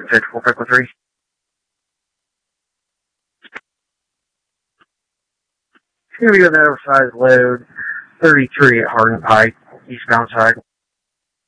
6, we'll pick with 3. Here we go, that oversized load, 33 at Hardin Pike, eastbound side.